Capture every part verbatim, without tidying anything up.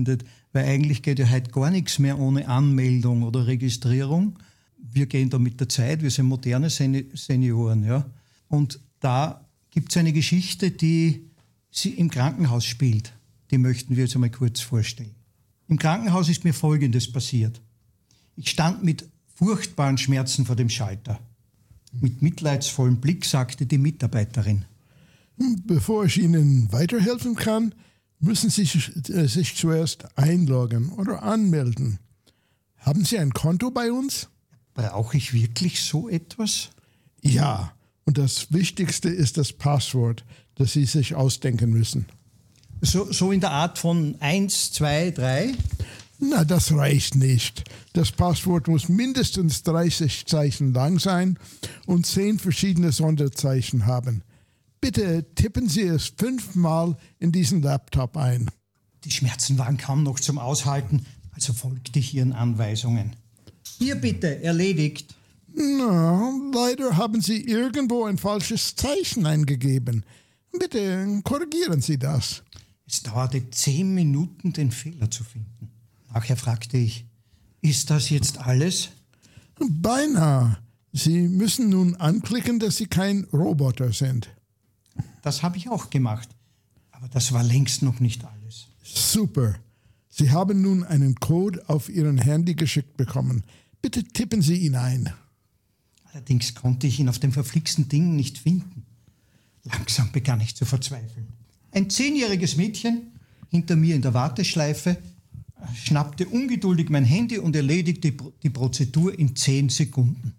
Weil eigentlich geht ja heute gar nichts mehr ohne Anmeldung oder Registrierung. Wir gehen da mit der Zeit, wir sind moderne Senioren. Ja? Und da gibt es eine Geschichte, die sie im Krankenhaus spielt. Die möchten wir jetzt einmal kurz vorstellen. Im Krankenhaus ist mir Folgendes passiert. Ich stand mit furchtbaren Schmerzen vor dem Schalter. Mit mitleidsvollem Blick sagte die Mitarbeiterin: Bevor ich Ihnen weiterhelfen kann, müssen Sie sich zuerst einloggen oder anmelden. Haben Sie ein Konto bei uns? Brauche ich wirklich so etwas? Ja, und das Wichtigste ist das Passwort, das Sie sich ausdenken müssen. So, so in der Art von eins, zwei, drei? Na, das reicht nicht. Das Passwort muss mindestens dreißig Zeichen lang sein und zehn verschiedene Sonderzeichen haben. Bitte tippen Sie es fünfmal in diesen Laptop ein. Die Schmerzen waren kaum noch zum Aushalten, also folgte ich Ihren Anweisungen. Hier bitte, erledigt. Na, leider haben Sie irgendwo ein falsches Zeichen eingegeben. Bitte korrigieren Sie das. Es dauerte zehn Minuten, den Fehler zu finden. Nachher fragte ich: Ist das jetzt alles? Beinahe. Sie müssen nun anklicken, dass Sie kein Roboter sind. Das habe ich auch gemacht. Aber das war längst noch nicht alles. Super. Sie haben nun einen Code auf Ihren Handy geschickt bekommen. Bitte tippen Sie ihn ein. Allerdings konnte ich ihn auf dem verflixten Ding nicht finden. Langsam begann ich zu verzweifeln. Ein zehnjähriges Mädchen hinter mir in der Warteschleife schnappte ungeduldig mein Handy und erledigte die Prozedur in zehn Sekunden.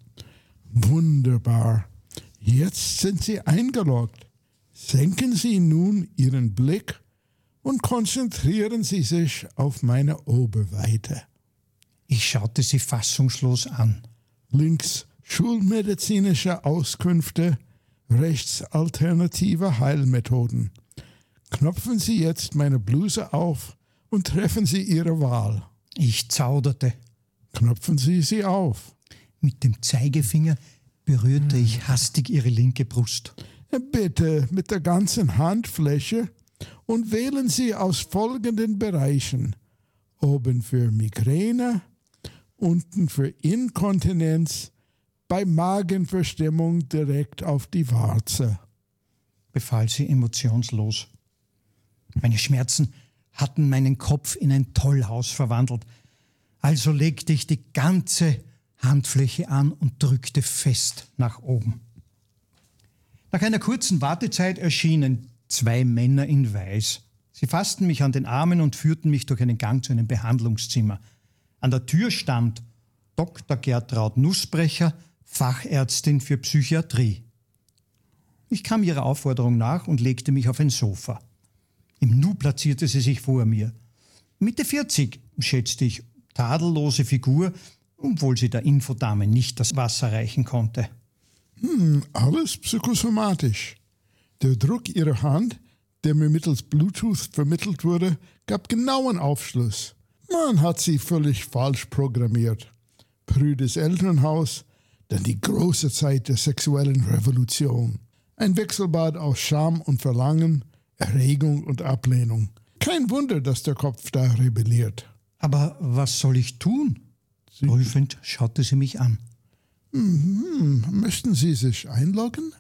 Wunderbar. Jetzt sind Sie eingeloggt. Senken Sie nun Ihren Blick und konzentrieren Sie sich auf meine Oberweite. Ich schaute sie fassungslos an. Links schulmedizinische Auskünfte, rechts alternative Heilmethoden. Knöpfen Sie jetzt meine Bluse auf und treffen Sie Ihre Wahl. Ich zauderte. Knöpfen Sie sie auf. Mit dem Zeigefinger berührte ich hastig ihre linke Brust. Bitte mit der ganzen Handfläche und wählen Sie aus folgenden Bereichen. Oben für Migräne, unten für Inkontinenz, bei Magenverstimmung direkt auf die Warze, befahl sie emotionslos. Meine Schmerzen hatten meinen Kopf in ein Tollhaus verwandelt. Also legte ich die ganze Handfläche an und drückte fest nach oben. Nach einer kurzen Wartezeit erschienen zwei Männer in Weiß. Sie fassten mich an den Armen und führten mich durch einen Gang zu einem Behandlungszimmer. An der Tür stand Doktor Gertraud Nussbrecher, Fachärztin für Psychiatrie. Ich kam ihrer Aufforderung nach und legte mich auf ein Sofa. Im Nu platzierte sie sich vor mir. Mitte vierzig, schätzte ich, tadellose Figur, obwohl sie der Infodame nicht das Wasser reichen konnte. Hm, alles psychosomatisch. Der Druck ihrer Hand, der mir mittels Bluetooth vermittelt wurde, gab genauen Aufschluss. Man hat sie völlig falsch programmiert. Prüdes Elternhaus, dann die große Zeit der sexuellen Revolution. Ein Wechselbad aus Scham und Verlangen, Erregung und Ablehnung. Kein Wunder, dass der Kopf da rebelliert. Aber was soll ich tun? Prüfend schaute sie mich an. Hm, möchten Sie sich einloggen?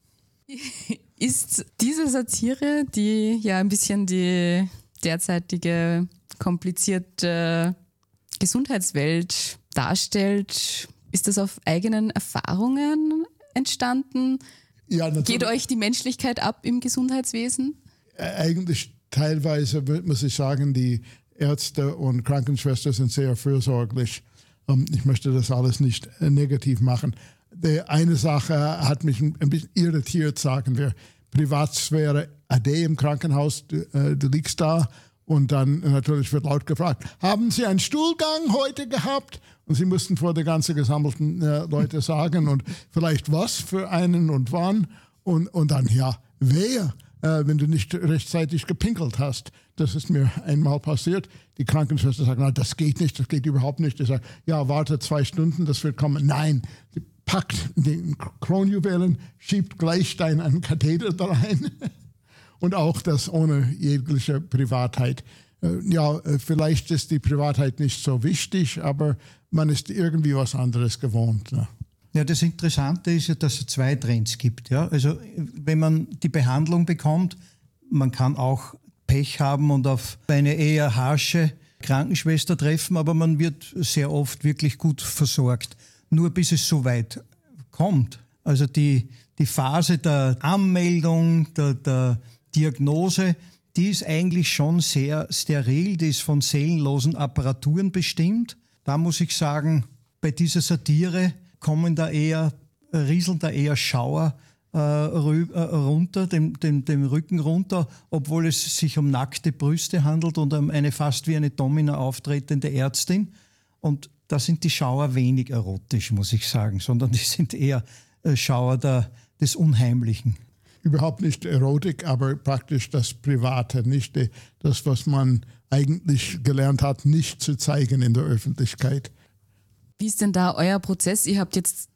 Ist diese Satire, die ja ein bisschen die derzeitige komplizierte Gesundheitswelt darstellt, ist das auf eigenen Erfahrungen entstanden? Ja, natürlich. Geht euch die Menschlichkeit ab im Gesundheitswesen? Eigentlich teilweise, muss ich sagen, die Ärzte und Krankenschwestern sind sehr fürsorglich. Ich möchte das alles nicht negativ machen. Die eine Sache hat mich ein bisschen irritiert, sagen wir. Privatsphäre, Ade im Krankenhaus, du, du liegst da und dann natürlich wird laut gefragt, haben Sie einen Stuhlgang heute gehabt? Und sie mussten vor der ganzen gesammelten äh, Leute sagen und vielleicht was für einen und wann und, und dann, ja, wer, äh, wenn du nicht rechtzeitig gepinkelt hast. Das ist mir einmal passiert. Die Krankenschwester sagt, na, das geht nicht, das geht überhaupt nicht. Ich sage, ja, warte zwei Stunden, das wird kommen. Nein, sie packt den Kronjuwelen, schiebt gleich deinen Katheter da rein und auch das ohne jegliche Privatheit. ja, vielleicht ist die Privatheit nicht so wichtig, aber man ist irgendwie was anderes gewohnt. Ne? Ja, das Interessante ist ja, dass es zwei Trends gibt. Ja? Also wenn man die Behandlung bekommt, man kann auch Pech haben und auf eine eher harsche Krankenschwester treffen, aber man wird sehr oft wirklich gut versorgt. Nur bis es so weit kommt. Also die, die Phase der Anmeldung, der, der Diagnose, die ist eigentlich schon sehr steril, die ist von seelenlosen Apparaturen bestimmt. Da muss ich sagen, bei dieser Satire kommen da eher, rieseln da eher Schauer äh, runter, dem, dem, dem Rücken runter, obwohl es sich um nackte Brüste handelt und um eine fast wie eine Domina auftretende Ärztin. Und da sind die Schauer wenig erotisch, muss ich sagen, sondern die sind eher äh, Schauer der, des Unheimlichen. Überhaupt nicht Erotik, aber praktisch das Private, nicht die, das, was man eigentlich gelernt hat, nicht zu zeigen in der Öffentlichkeit. Wie ist denn da euer Prozess? Ihr habt jetzt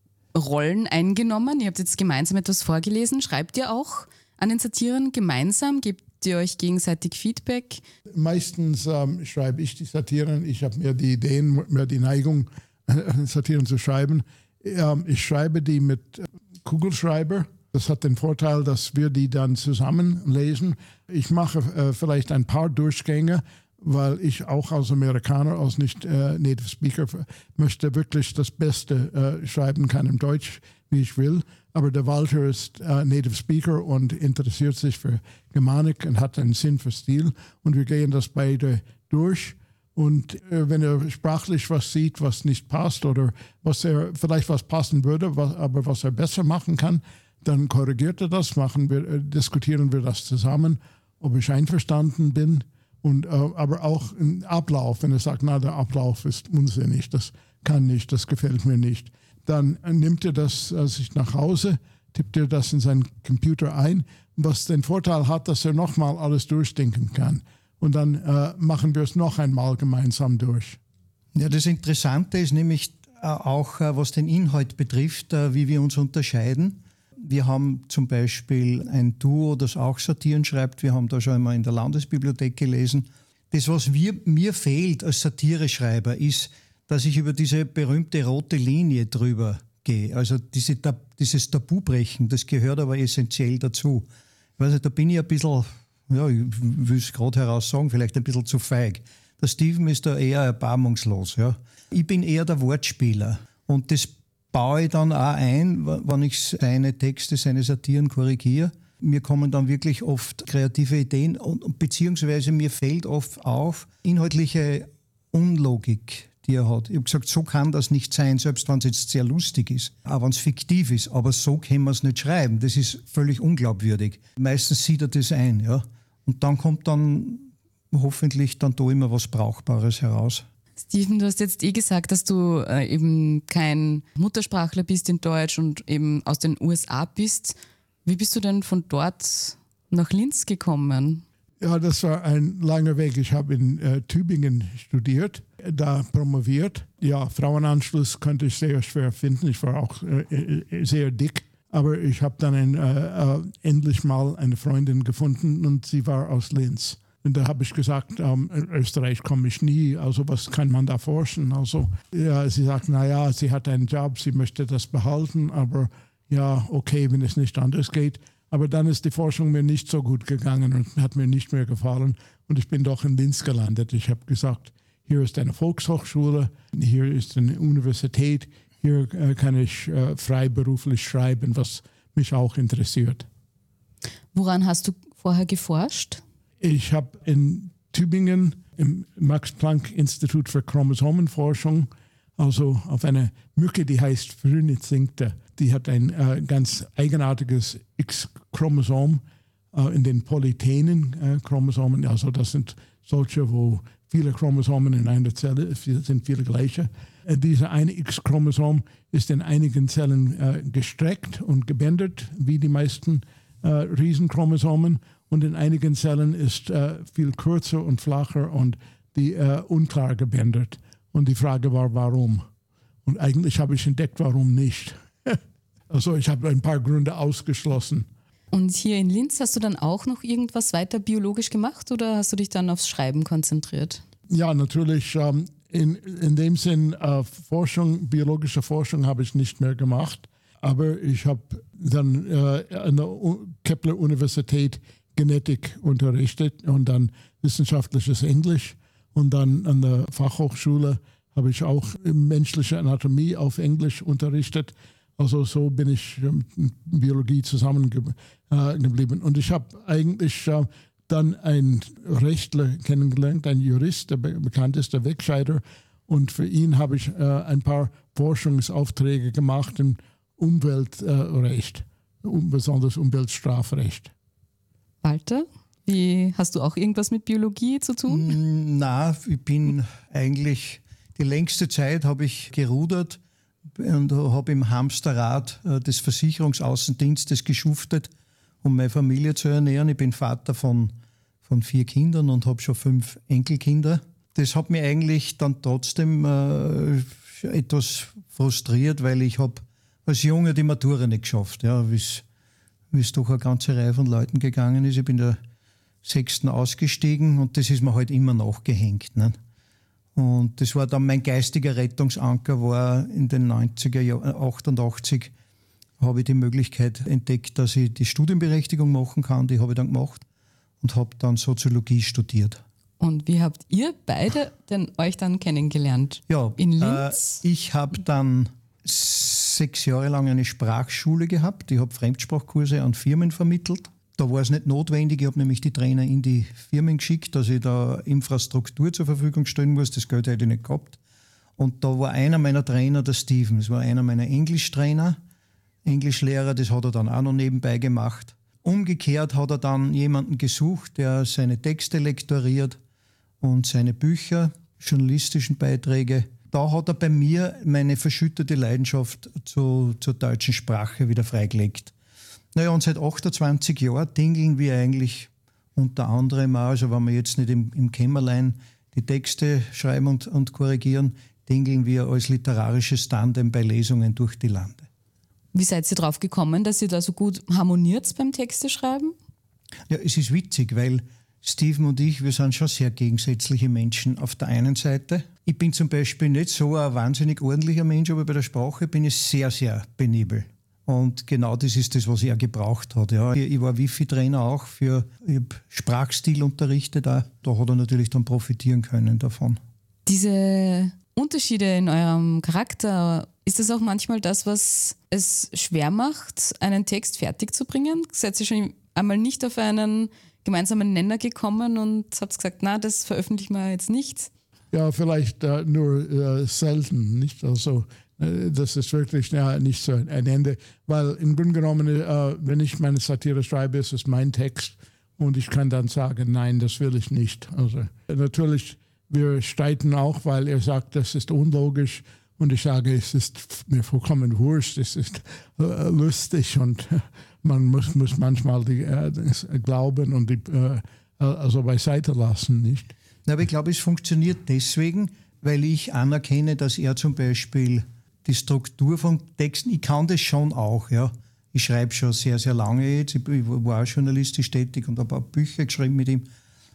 Rollen eingenommen, ihr habt jetzt gemeinsam etwas vorgelesen. Schreibt ihr auch an den Satiren gemeinsam? Gebt ihr euch gegenseitig Feedback? Meistens ähm, schreibe ich die Satiren. Ich habe mehr die Ideen, mehr die Neigung, Satiren zu schreiben. Ähm, ich schreibe die mit Kugelschreiber. Das hat den Vorteil, dass wir die dann zusammen lesen. Ich mache äh, vielleicht ein paar Durchgänge, weil ich auch als Amerikaner, als nicht äh, Native Speaker, möchte wirklich das Beste äh, schreiben kann im Deutsch, wie ich will. Aber der Walter ist äh, Native Speaker und interessiert sich für Germanik und hat einen Sinn für Stil. Und wir gehen das beide durch. Und äh, wenn er sprachlich was sieht, was nicht passt oder was er vielleicht was passen würde, was, aber was er besser machen kann, dann korrigiert er das, machen wir, äh, diskutieren wir das zusammen, ob ich einverstanden bin. Und, äh, aber auch im Ablauf, wenn er sagt, na, der Ablauf ist unsinnig, das kann nicht, das gefällt mir nicht, dann nimmt er das äh, sich nach Hause, tippt er das in seinen Computer ein, was den Vorteil hat, dass er nochmal alles durchdenken kann. Und dann äh, machen wir es noch einmal gemeinsam durch. Ja, das Interessante ist nämlich äh, auch, äh, was den Inhalt betrifft, äh, wie wir uns unterscheiden. Wir haben zum Beispiel ein Duo, das auch Satiren schreibt. Wir haben da schon einmal in der Landesbibliothek gelesen. Das, was wir, mir fehlt als Satireschreiber, ist, dass ich über diese berühmte rote Linie drüber gehe. Also diese, dieses Tabubrechen, das gehört aber essentiell dazu. Ich weiß nicht, da bin ich ein bisschen, ja, ich will es gerade heraus sagen, vielleicht ein bisschen zu feig. Der Steven ist da eher erbarmungslos. Ja. Ich bin eher der Wortspieler. Und das baue ich dann auch ein, wenn ich seine Texte, seine Satiren korrigiere. Mir kommen dann wirklich oft kreative Ideen und beziehungsweise mir fällt oft auf inhaltliche Unlogik, die er hat. Ich habe gesagt, so kann das nicht sein, selbst wenn es jetzt sehr lustig ist, auch wenn es fiktiv ist. Aber so können wir es nicht schreiben. Das ist völlig unglaubwürdig. Meistens sieht er das ein. Ja? Und dann kommt dann hoffentlich dann da immer was Brauchbares heraus. Steven, du hast jetzt eh gesagt, dass du äh, eben kein Muttersprachler bist in Deutsch und eben aus den U S A bist. Wie bist du denn von dort nach Linz gekommen? Ja, das war ein langer Weg. Ich habe in äh, Tübingen studiert, da promoviert. Ja, Frauenanschluss konnte ich sehr schwer finden. Ich war auch äh, sehr dick. Aber ich habe dann ein, äh, äh, endlich mal eine Freundin gefunden und sie war aus Linz. Und da habe ich gesagt, ähm, in Österreich komme ich nie, also was kann man da forschen? Also ja, sie sagt, naja, sie hat einen Job, sie möchte das behalten, aber ja, okay, wenn es nicht anders geht. Aber dann ist die Forschung mir nicht so gut gegangen und hat mir nicht mehr gefallen. Und ich bin doch in Linz gelandet. Ich habe gesagt, hier ist eine Volkshochschule, hier ist eine Universität, hier äh, kann ich äh, freiberuflich schreiben, was mich auch interessiert. Woran hast du vorher geforscht? Ich habe in Tübingen im Max-Planck-Institut für Chromosomenforschung, also auf eine Mücke, die heißt Phrynizincta. Die hat ein äh, ganz eigenartiges X-Chromosom äh, in den polytenen äh, Chromosomen. Also das sind solche, wo viele Chromosomen in einer Zelle sind, viele gleiche. Äh, diese eine X-Chromosom ist in einigen Zellen äh, gestreckt und gebändert, wie die meisten äh, Riesenchromosomen. Und in einigen Zellen ist äh, viel kürzer und flacher und die äh, unklar gebändert. Und die Frage war, warum? Und eigentlich habe ich entdeckt, warum nicht. Also ich habe ein paar Gründe ausgeschlossen. Und hier in Linz hast du dann auch noch irgendwas weiter biologisch gemacht oder hast du dich dann aufs Schreiben konzentriert? Ja, natürlich. Ähm, in, in dem Sinn, äh, Forschung, biologische Forschung habe ich nicht mehr gemacht. Aber ich habe dann äh, an der Kepler-Universität Genetik unterrichtet und dann wissenschaftliches Englisch. Und dann an der Fachhochschule habe ich auch menschliche Anatomie auf Englisch unterrichtet. Also so bin ich mit Biologie zusammengeblieben. Und ich habe eigentlich äh, dann einen Rechtler kennengelernt, einen Jurist, der bekannt ist, der Wegscheider. Und für ihn habe ich äh, ein paar Forschungsaufträge gemacht im Umweltrecht, äh, um, besonders Umweltstrafrecht. Walter, wie, hast du auch irgendwas mit Biologie zu tun? Na, ich bin eigentlich, die längste Zeit habe ich gerudert und habe im Hamsterrad des Versicherungsaußendienstes geschuftet, um meine Familie zu ernähren. Ich bin Vater von, von vier Kindern und habe schon fünf Enkelkinder. Das hat mich eigentlich dann trotzdem äh, etwas frustriert, weil ich habe als Junge die Matura nicht geschafft, ja, wie es doch eine ganze Reihe von Leuten gegangen ist. Ich bin der Sechsten ausgestiegen und das ist mir halt immer nachgehängt. Ne? Und das war dann mein geistiger Rettungsanker, war in den neunziger Jahren, achtundachtzig, habe ich die Möglichkeit entdeckt, dass ich die Studienberechtigung machen kann. Die habe ich dann gemacht und habe dann Soziologie studiert. Und wie habt ihr beide denn euch dann kennengelernt? Ja, in Linz? Äh, ich habe dann sechs Jahre lang eine Sprachschule gehabt. Ich habe Fremdsprachkurse an Firmen vermittelt. Da war es nicht notwendig. Ich habe nämlich die Trainer in die Firmen geschickt, dass ich da Infrastruktur zur Verfügung stellen muss. Das Geld hätte ich nicht gehabt. Und da war einer meiner Trainer, der Steven. Das war einer meiner Englischtrainer, Englischlehrer. Das hat er dann auch noch nebenbei gemacht. Umgekehrt hat er dann jemanden gesucht, der seine Texte lektoriert und seine Bücher, journalistischen Beiträge. Da hat er bei mir meine verschüttete Leidenschaft zu, zur deutschen Sprache wieder freigelegt. Naja, und seit achtundzwanzig Jahren dingeln wir eigentlich unter anderem auch, also wenn wir jetzt nicht im, im Kämmerlein die Texte schreiben und, und korrigieren, dingeln wir als literarisches Tandem bei Lesungen durch die Lande. Wie seid ihr drauf gekommen, dass ihr da so gut harmoniert beim Texte schreiben? Ja, es ist witzig, weil Steven und ich, wir sind schon sehr gegensätzliche Menschen auf der einen Seite. Ich bin zum Beispiel nicht so ein wahnsinnig ordentlicher Mensch, aber bei der Sprache bin ich sehr, sehr penibel. Und genau das ist das, was er gebraucht hat. Ja. Ich war Wifi-Trainer auch, für, ich habe Sprachstil unterrichtet. Auch. Da hat er natürlich dann profitieren können davon. Diese Unterschiede in eurem Charakter, ist das auch manchmal das, was es schwer macht, einen Text fertig zu bringen? Seid ihr schon einmal nicht auf einen gemeinsamen Nenner gekommen und habt gesagt, na, das veröffentlichen wir jetzt nicht? Ja, vielleicht äh, nur äh, selten, nicht? Also äh, das ist wirklich ja, nicht so ein Ende, weil im Grunde genommen, äh, wenn ich meine Satire schreibe, ist es mein Text und ich kann dann sagen, nein, das will ich nicht. Also natürlich, wir streiten auch, weil er sagt, das ist unlogisch und ich sage, es ist mir vollkommen wurscht, es ist äh, lustig und äh, man muss, muss manchmal die, äh, das glauben und die, äh, also beiseite lassen, nicht? Aber ich glaube, es funktioniert deswegen, weil ich anerkenne, dass er zum Beispiel die Struktur von Texten, ich kann das schon auch, ja. Ich schreibe schon sehr, sehr lange jetzt, ich war auch journalistisch tätig und habe auch Bücher geschrieben mit ihm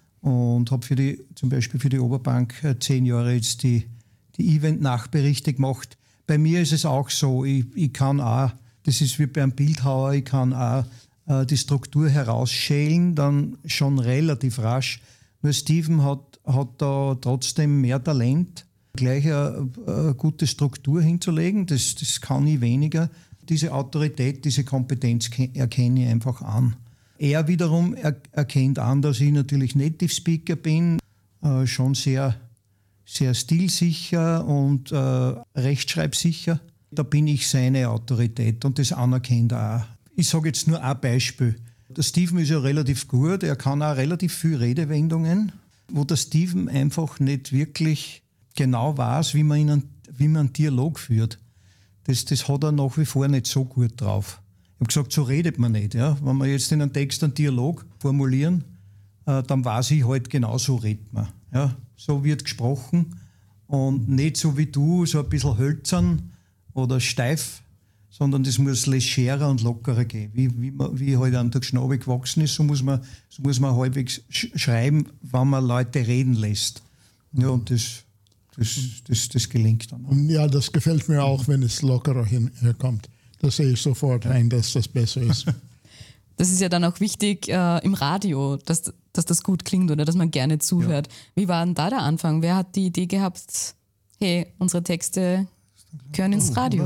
und habe für die, zum Beispiel für die Oberbank zehn Jahre jetzt die, die Event-Nachberichte gemacht. Bei mir ist es auch so, ich, ich kann auch, das ist wie beim Bildhauer, ich kann auch äh, die Struktur herausschälen, dann schon relativ rasch. Nur Steven hat, hat da trotzdem mehr Talent, gleich eine, eine gute Struktur hinzulegen. Das, das kann ich weniger. Diese Autorität, diese Kompetenz erkenne ich einfach an. Er wiederum er, erkennt an, dass ich natürlich Native Speaker bin, äh, schon sehr, sehr stilsicher und äh, rechtschreibsicher. Da bin ich seine Autorität und das anerkennt er auch. Ich sage jetzt nur ein Beispiel. Der Steven ist ja relativ gut, er kann auch relativ viele Redewendungen, wo der Steven einfach nicht wirklich genau weiß, wie man, einen, wie man einen Dialog führt. Das, das hat er nach wie vor nicht so gut drauf. Ich habe gesagt, so redet man nicht. Ja? Wenn wir jetzt in einem Text einen Dialog formulieren, äh, dann weiß ich halt, genau so redet man. Ja? So wird gesprochen und nicht so wie du, so ein bisschen hölzern oder steif, sondern das muss legerer und lockerer gehen. Wie, wie, man, wie halt an der Schnabe gewachsen ist, so muss man, so muss man halbwegs sch- schreiben, wenn man Leute reden lässt. Ja, und das, das, das, das gelingt dann. Und ja, das gefällt mir auch, wenn es lockerer hin, herkommt. Das sehe ich sofort ein, dass das besser ist. Das ist ja dann auch wichtig äh, im Radio, dass, dass das gut klingt oder dass man gerne zuhört. Ja. Wie war denn da der Anfang? Wer hat die Idee gehabt, hey, unsere Texte gehören ins Radio?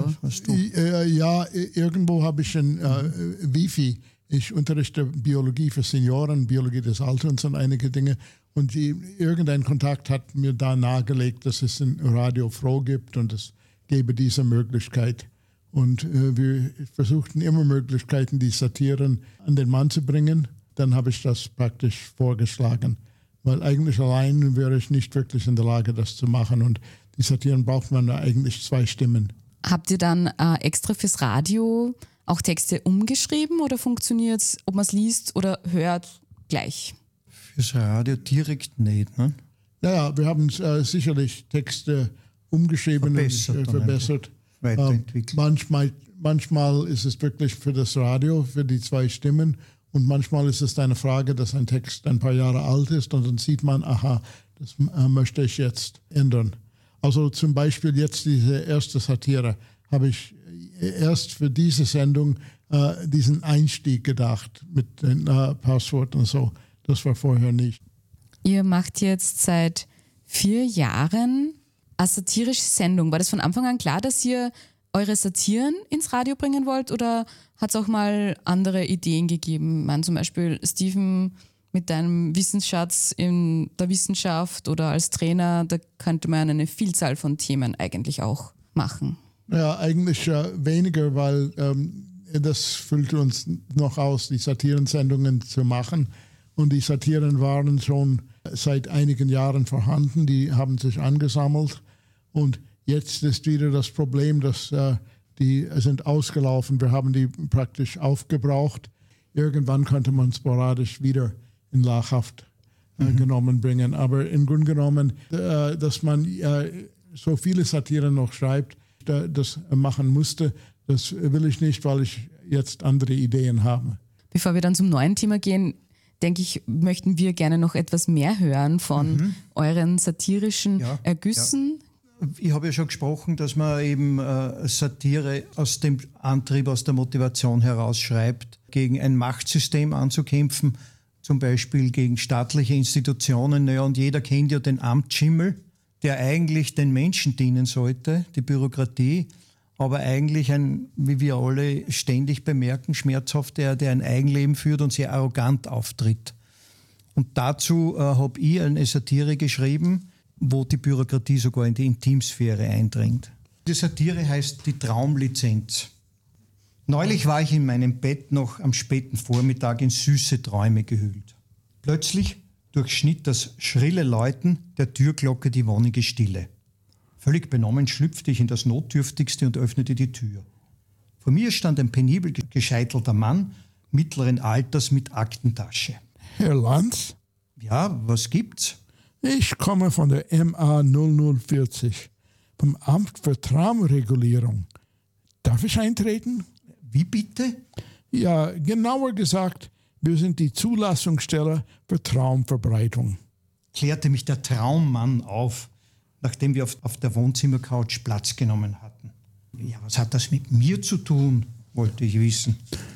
Ja, irgendwo habe ich ein äh, Wifi. Ich unterrichte Biologie für Senioren, Biologie des Alterns und einige Dinge. Und die, irgendein Kontakt hat mir da nahegelegt, dass es ein Radio Froh gibt und es gäbe diese Möglichkeit. Und äh, wir versuchten immer Möglichkeiten, die Satiren an den Mann zu bringen. Dann habe ich das praktisch vorgeschlagen. Weil eigentlich allein wäre ich nicht wirklich in der Lage, das zu machen. Und die Satiren braucht man eigentlich zwei Stimmen. Habt ihr dann äh, extra fürs Radio auch Texte umgeschrieben oder funktioniert es, ob man es liest oder hört, gleich? Fürs Radio direkt nicht, ne? Naja, wir haben äh, sicherlich Texte umgeschrieben verbessert und äh, verbessert. Weiterentwickelt. Äh, manchmal, manchmal ist es wirklich für das Radio, für die zwei Stimmen. Und manchmal ist es eine Frage, dass ein Text ein paar Jahre alt ist und dann sieht man, aha, das äh, möchte ich jetzt ändern. Also zum Beispiel jetzt diese erste Satire habe ich erst für diese Sendung äh, diesen Einstieg gedacht mit den äh, Passworten und so. Das war vorher nicht. Ihr macht jetzt seit vier Jahren eine satirische Sendung. War das von Anfang an klar, dass ihr eure Satiren ins Radio bringen wollt oder hat es auch mal andere Ideen gegeben? Man, zum Beispiel Steven mit deinem Wissensschatz in der Wissenschaft oder als Trainer, da könnte man eine Vielzahl von Themen eigentlich auch machen. Ja, eigentlich äh, weniger, weil ähm, das füllt uns noch aus, die Satirensendungen zu machen. Und die Satiren waren schon seit einigen Jahren vorhanden, die haben sich angesammelt. Und jetzt ist wieder das Problem, dass äh, die sind ausgelaufen. Wir haben die praktisch aufgebraucht. Irgendwann könnte man sporadisch wieder in Lachhaft äh, mhm. genommen bringen. Aber im Grunde genommen, äh, dass man äh, so viele Satiren noch schreibt, da, das machen musste, das will ich nicht, weil ich jetzt andere Ideen habe. Bevor wir dann zum neuen Thema gehen, denke ich, möchten wir gerne noch etwas mehr hören von mhm. euren satirischen ja, Ergüssen. Ja. Ich habe ja schon gesprochen, dass man eben äh, Satire aus dem Antrieb, aus der Motivation heraus schreibt, gegen ein Machtsystem anzukämpfen, zum Beispiel gegen staatliche Institutionen. Naja, und jeder kennt ja den Amtsschimmel, der eigentlich den Menschen dienen sollte, die Bürokratie, aber eigentlich ein, wie wir alle ständig bemerken, schmerzhaft, der, der ein Eigenleben führt und sehr arrogant auftritt. Und dazu äh, habe ich eine Satire geschrieben, wo die Bürokratie sogar in die Intimsphäre eindringt. Die Satire heißt die Traumlizenz. Neulich war ich in meinem Bett noch am späten Vormittag in süße Träume gehüllt. Plötzlich durchschnitt das schrille Läuten der Türglocke die wonnige Stille. Völlig benommen schlüpfte ich in das Notdürftigste und öffnete die Tür. Vor mir stand ein penibel gescheitelter Mann, mittleren Alters mit Aktentasche. Herr Lanz? Ja, was gibt's? Ich komme von der M A null null vierzig, vom Amt für Traumregulierung. Darf ich eintreten? Wie bitte? Ja, genauer gesagt, wir sind die Zulassungsstelle für Traumverbreitung. Klärte mich der Traummann auf, nachdem wir auf, auf der Wohnzimmercouch Platz genommen hatten. Ja, was hat das mit mir zu tun, wollte ich wissen.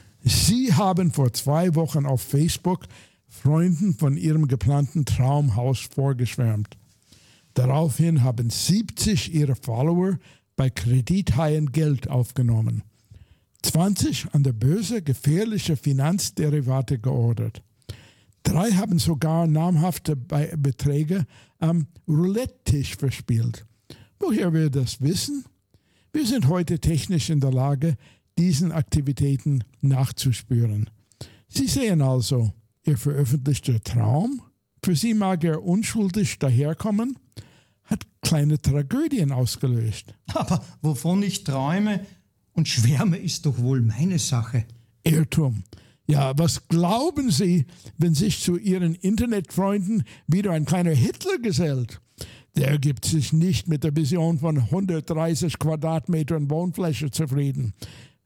Sie haben vor zwei Wochen auf Facebook Freunden von Ihrem geplanten Traumhaus vorgeschwärmt. Daraufhin haben siebzig Ihrer Follower bei Kredithaien Geld aufgenommen. zwanzig an der Börse gefährliche Finanzderivate geordert. Drei haben sogar namhafte Be- Beträge am Roulette-Tisch verspielt. Woher wir das wissen? Wir sind heute technisch in der Lage, diesen Aktivitäten nachzuspüren. Sie sehen also, Ihr veröffentlichter Traum, für Sie mag er unschuldig daherkommen, hat kleine Tragödien ausgelöst. Aber wovon ich träume und schwärme, ist doch wohl meine Sache. Irrtum. Ja, was glauben Sie, wenn sich zu Ihren Internetfreunden wieder ein kleiner Hitler gesellt? Der gibt sich nicht mit der Vision von hundertdreißig Quadratmetern Wohnfläche zufrieden.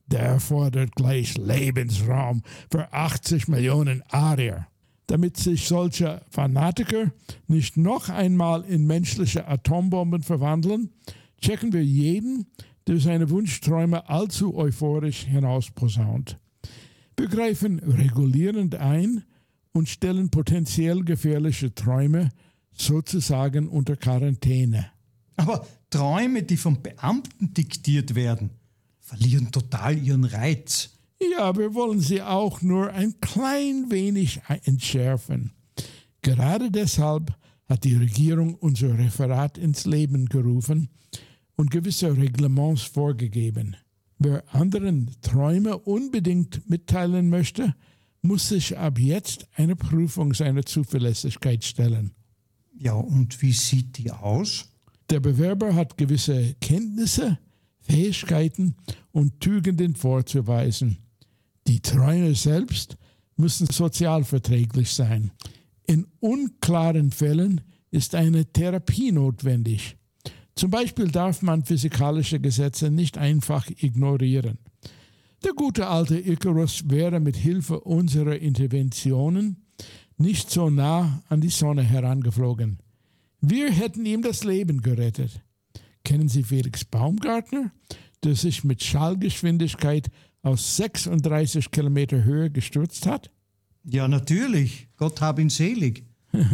Der erfordert gleich Lebensraum für achtzig Millionen Arier. Damit sich solche Fanatiker nicht noch einmal in menschliche Atombomben verwandeln, checken wir jeden, der seine Wunschträume allzu euphorisch hinausposaunt. Wir greifen regulierend ein und stellen potenziell gefährliche Träume sozusagen unter Quarantäne. Aber Träume, die von Beamten diktiert werden, verlieren total ihren Reiz. Ja, wir wollen sie auch nur ein klein wenig entschärfen. Gerade deshalb hat die Regierung unser Referat ins Leben gerufen und gewisse Reglements vorgegeben. Wer anderen Träume unbedingt mitteilen möchte, muss sich ab jetzt eine Prüfung seiner Zuverlässigkeit stellen. Ja, und wie sieht die aus? Der Bewerber hat gewisse Kenntnisse, Fähigkeiten und Tugenden vorzuweisen. Die Träume selbst müssen sozialverträglich sein. In unklaren Fällen ist eine Therapie notwendig. Zum Beispiel darf man physikalische Gesetze nicht einfach ignorieren. Der gute alte Icarus wäre mit Hilfe unserer Interventionen nicht so nah an die Sonne herangeflogen. Wir hätten ihm das Leben gerettet. Kennen Sie Felix Baumgartner, der sich mit Schallgeschwindigkeit aus sechsunddreißig Kilometer Höhe gestürzt hat? Ja, natürlich. Gott hab ihn selig.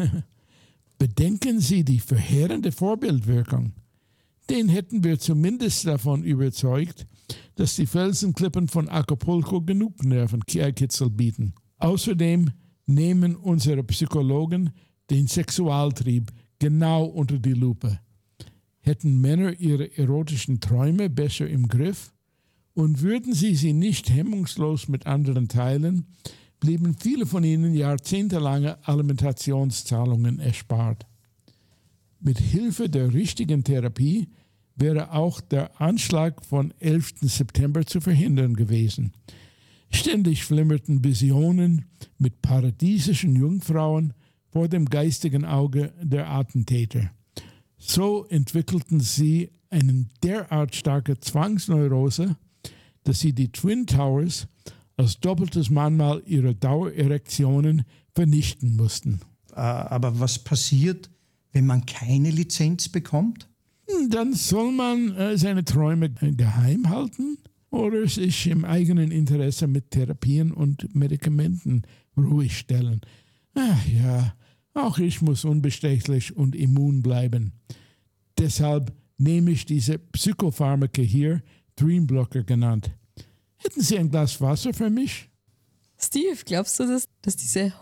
Bedenken Sie die verheerende Vorbildwirkung. Den hätten wir zumindest davon überzeugt, dass die Felsenklippen von Acapulco genug Nervenkitzel bieten. Außerdem nehmen unsere Psychologen den Sexualtrieb genau unter die Lupe. Hätten Männer ihre erotischen Träume besser im Griff und würden sie sie nicht hemmungslos mit anderen teilen, blieben viele von ihnen jahrzehntelange Alimentationszahlungen erspart. Mit Hilfe der richtigen Therapie wäre auch der Anschlag von elften September zu verhindern gewesen. Ständig flimmerten Visionen mit paradiesischen Jungfrauen vor dem geistigen Auge der Attentäter. So entwickelten sie eine derart starke Zwangsneurose, dass sie die Twin Towers als doppeltes Mahnmal ihrer Dauererektionen vernichten mussten. Aber was passiert, wenn man keine Lizenz bekommt? Dann soll man äh, seine Träume geheim halten oder sich im eigenen Interesse mit Therapien und Medikamenten ruhig stellen. Ach ja, auch ich muss unbestechlich und immun bleiben. Deshalb nehme ich diese Psychopharmaka hier, Dreamblocker genannt. Hätten Sie ein Glas Wasser für mich? Steve, glaubst du, dass, dass diese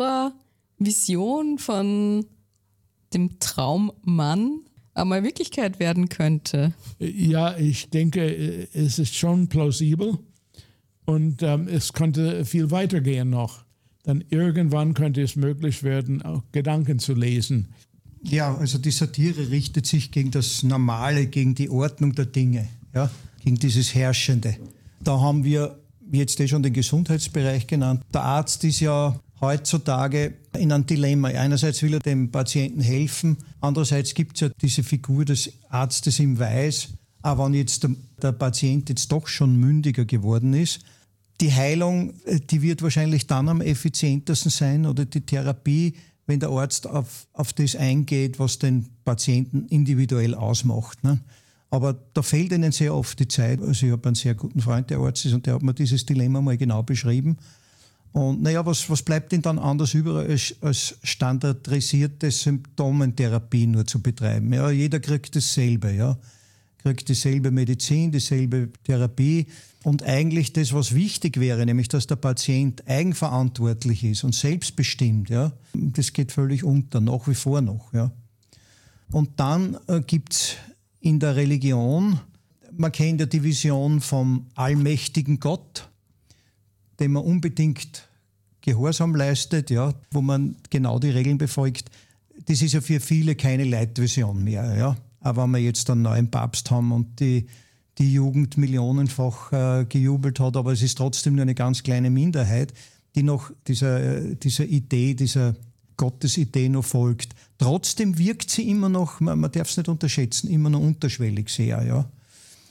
Horrorvision von dem Traummann einmal Wirklichkeit werden könnte? Ja, ich denke, es ist schon plausibel und ähm, es könnte viel weitergehen noch. Dann irgendwann könnte es möglich werden, auch Gedanken zu lesen. Ja, also die Satire richtet sich gegen das Normale, gegen die Ordnung der Dinge, ja, gegen dieses Herrschende. Da haben wir jetzt eh schon den Gesundheitsbereich genannt. Der Arzt ist ja heutzutage in einem Dilemma. Einerseits will er dem Patienten helfen, andererseits gibt es ja diese Figur des Arztes im Weiß, auch wenn jetzt der, der Patient jetzt doch schon mündiger geworden ist. Die Heilung, die wird wahrscheinlich dann am effizientesten sein oder die Therapie, wenn der Arzt auf, auf das eingeht, was den Patienten individuell ausmacht. Ne? Aber da fehlt ihnen sehr oft die Zeit. Also ich habe einen sehr guten Freund, der Arzt ist, und der hat mir dieses Dilemma mal genau beschrieben. Und naja, was, was bleibt denn dann anders über, als, als standardisierte Symptomentherapie nur zu betreiben? Ja, jeder kriegt dasselbe, ja. Kriegt dieselbe Medizin, dieselbe Therapie. Und eigentlich das, was wichtig wäre, nämlich dass der Patient eigenverantwortlich ist und selbstbestimmt, ja, das geht völlig unter, nach wie vor noch. Ja. Und dann äh, gibt es in der Religion, man kennt ja die Vision vom allmächtigen Gott, dem man unbedingt Gehorsam leistet, ja, wo man genau die Regeln befolgt. Das ist ja für viele keine Leitvision mehr. Ja. Aber wenn wir jetzt einen neuen Papst haben und die, die Jugend millionenfach äh, gejubelt hat, aber es ist trotzdem nur eine ganz kleine Minderheit, die noch dieser, dieser Idee, dieser Gottesidee noch folgt. Trotzdem wirkt sie immer noch, man, man darf es nicht unterschätzen, immer noch unterschwellig sehr. Ja.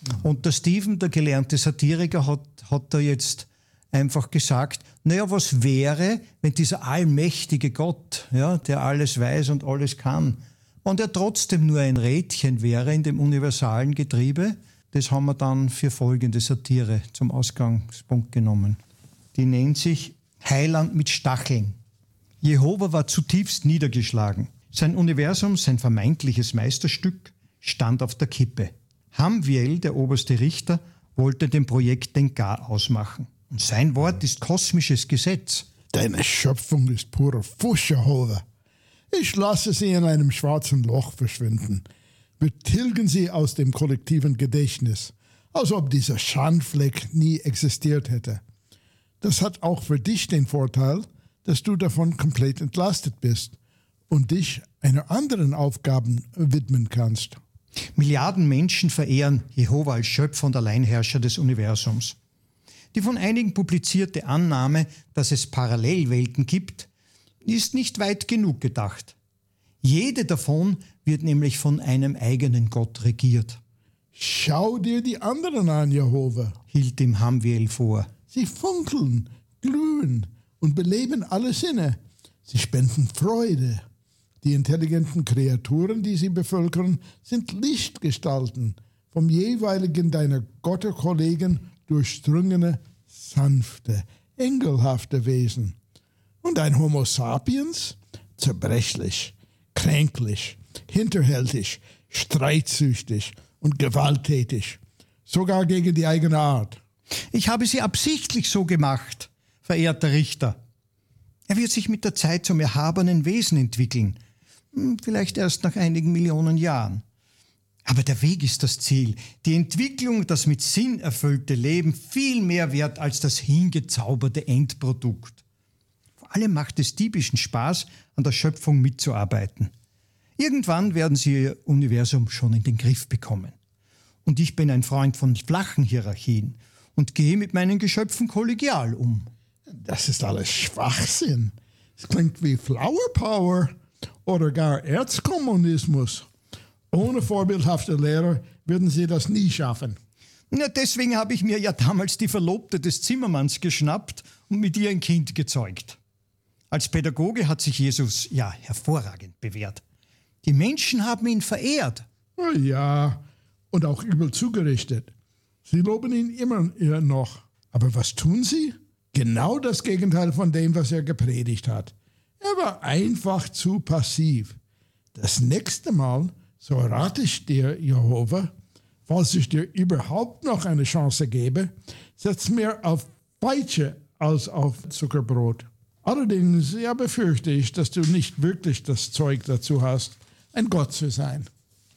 Und der Steven, der gelernte Satiriker, hat, hat da jetzt einfach gesagt, naja, was wäre, wenn dieser allmächtige Gott, ja, der alles weiß und alles kann, wenn der trotzdem nur ein Rädchen wäre in dem universalen Getriebe? Das haben wir dann für folgende Satire zum Ausgangspunkt genommen. Die nennt sich Heiland mit Stacheln. Jehova war zutiefst niedergeschlagen. Sein Universum, sein vermeintliches Meisterstück, stand auf der Kippe. Hamviel, der oberste Richter, wollte dem Projekt den Gar ausmachen. Und sein Wort ist kosmisches Gesetz. Deine Schöpfung ist purer Fusch, Jehova. Ich lasse sie in einem schwarzen Loch verschwinden. Wir tilgen sie aus dem kollektiven Gedächtnis, als ob dieser Schandfleck nie existiert hätte. Das hat auch für dich den Vorteil, dass du davon komplett entlastet bist und dich einer anderen Aufgabe widmen kannst. Milliarden Menschen verehren Jehova als Schöpfer und Alleinherrscher des Universums. Die von einigen publizierte Annahme, dass es Parallelwelten gibt, ist nicht weit genug gedacht. Jede davon wird nämlich von einem eigenen Gott regiert. Schau dir die anderen an, Jehova, hielt ihm Hamviel vor. Sie funkeln, glühen und beleben alle Sinne. Sie spenden Freude. Die intelligenten Kreaturen, die sie bevölkern, sind Lichtgestalten, vom jeweiligen deiner Götterkollegen durchdrungene, sanfte, engelhafte Wesen. Und ein Homo sapiens? Zerbrechlich, kränklich, hinterhältig, streitsüchtig und gewalttätig. Sogar gegen die eigene Art. Ich habe sie absichtlich so gemacht, verehrter Richter. Er wird sich mit der Zeit zum erhabenen Wesen entwickeln. Vielleicht erst nach einigen Millionen Jahren. Aber der Weg ist das Ziel. Die Entwicklung, das mit Sinn erfüllte Leben, viel mehr wert als das hingezauberte Endprodukt. Vor allem macht es diebischen Spaß, an der Schöpfung mitzuarbeiten. Irgendwann werden sie ihr Universum schon in den Griff bekommen. Und ich bin ein Freund von flachen Hierarchien und gehe mit meinen Geschöpfen kollegial um. Das ist alles Schwachsinn. Es klingt wie Flower Power oder gar Erzkommunismus. Ohne vorbildhafte Lehrer würden sie das nie schaffen. Ja, deswegen habe ich mir ja damals die Verlobte des Zimmermanns geschnappt und mit ihr ein Kind gezeugt. Als Pädagoge hat sich Jesus ja hervorragend bewährt. Die Menschen haben ihn verehrt. Ja, und auch übel zugerichtet. Sie loben ihn immer noch. Aber was tun sie? Genau das Gegenteil von dem, was er gepredigt hat. Er war einfach zu passiv. Das nächste Mal, so rate ich dir, Jehova, falls ich dir überhaupt noch eine Chance gebe, setz mehr auf Peitsche als auf Zuckerbrot. Allerdings, ja, befürchte ich, dass du nicht wirklich das Zeug dazu hast, ein Gott zu sein.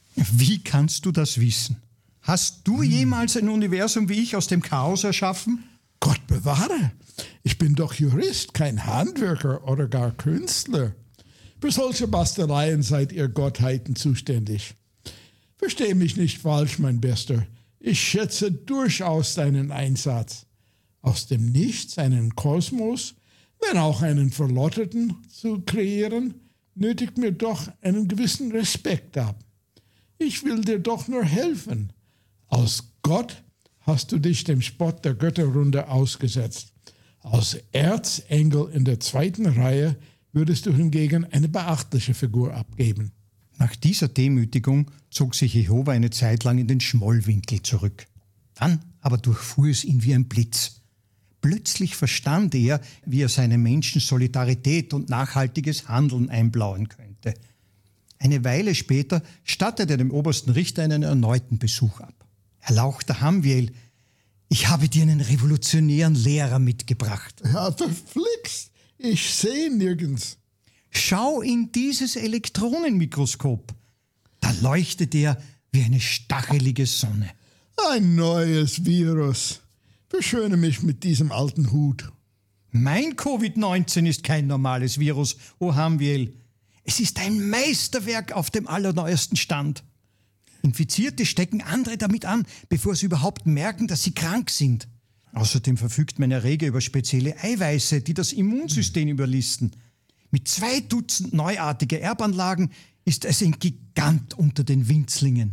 Wie kannst du das wissen? Hast du hm. jemals ein Universum wie ich aus dem Chaos erschaffen? Gott bewahre! Ich bin doch Jurist, kein Handwerker oder gar Künstler. Für solche Basteleien seid ihr Gottheiten zuständig. Versteh mich nicht falsch, mein Bester. Ich schätze durchaus deinen Einsatz. Aus dem Nichts einen Kosmos, wenn auch einen verlotterten, zu kreieren, nötigt mir doch einen gewissen Respekt ab. Ich will dir doch nur helfen. Als Gott hast du dich dem Spott der Götterrunde ausgesetzt. Als Erzengel in der zweiten Reihe würdest du hingegen eine beachtliche Figur abgeben. Nach dieser Demütigung zog sich Jehova eine Zeit lang in den Schmollwinkel zurück. Dann aber durchfuhr es ihn wie ein Blitz. Plötzlich verstand er, wie er seinen Menschen Solidarität und nachhaltiges Handeln einblauen könnte. Eine Weile später stattete er dem obersten Richter einen erneuten Besuch ab. Erlauchter Hamviel, ich habe dir einen revolutionären Lehrer mitgebracht. Ja, verflixt, ich sehe nirgends. Schau in dieses Elektronenmikroskop. Da leuchtet er wie eine stachelige Sonne. Ein neues Virus. Verschöne mich mit diesem alten Hut. Mein Covid neunzehn ist kein normales Virus, o Hamviel. Es ist ein Meisterwerk auf dem allerneuesten Stand. Infizierte stecken andere damit an, bevor sie überhaupt merken, dass sie krank sind. Außerdem verfügt mein Erreger über spezielle Eiweiße, die das Immunsystem überlisten. Mit zwei Dutzend neuartiger Erbanlagen ist es ein Gigant unter den Winzlingen.